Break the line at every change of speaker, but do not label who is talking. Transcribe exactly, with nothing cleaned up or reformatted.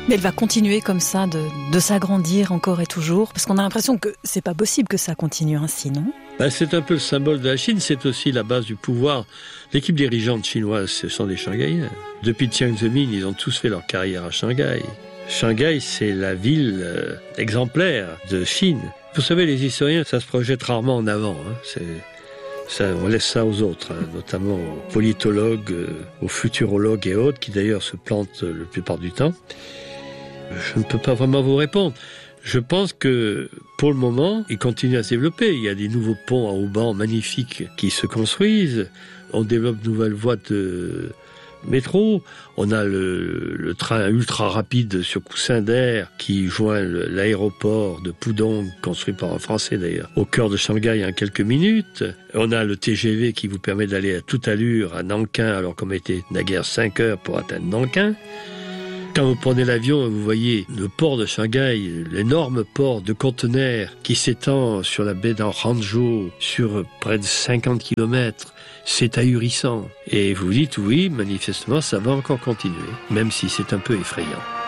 Mais elle va continuer comme ça de, de s'agrandir encore et toujours, parce qu'on a l'impression que c'est pas possible que ça continue ainsi, non ?
Ben, c'est un peu le symbole de la Chine, c'est aussi la base du pouvoir. L'équipe dirigeante chinoise, ce sont des Shanghaïens. Depuis Jiang Zemin, ils ont tous fait leur carrière à Shanghai. Shanghai, c'est la ville euh, exemplaire de Chine. Vous savez, les historiens, ça se projette rarement en avant. Hein. C'est, ça, on laisse ça aux autres, hein, notamment aux politologues, euh, aux futurologues et autres, qui d'ailleurs se plantent euh, la plupart du temps. Je ne peux pas vraiment vous répondre. Je pense que, pour le moment, il continue à se développer. Il y a des nouveaux ponts à haubans magnifiques qui se construisent. On développe de nouvelles voies de métro. On a le, le train ultra rapide sur coussin d'air qui joint le, l'aéroport de Pudong, construit par un Français d'ailleurs, au cœur de Shanghai en quelques minutes. On a le T G V qui vous permet d'aller à toute allure à Nankin, alors qu'on mettait naguère cinq heures pour atteindre Nankin. Quand vous prenez l'avion, vous voyez le port de Shanghai, l'énorme port de conteneurs qui s'étend sur la baie d'Hangzhou sur près de cinquante kilomètres. C'est ahurissant. Et vous vous dites, oui, manifestement, ça va encore continuer, même si c'est un peu effrayant.